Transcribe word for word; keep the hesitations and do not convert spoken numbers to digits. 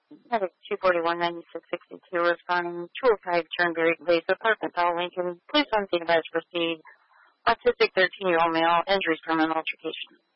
Medic two forty-one ninety-six sixty-two responding two oh five Turnberry Place, apartment Bell Lincoln. Please don't think about to proceed. Autistic thirteen-year-old male, injuries from an altercation.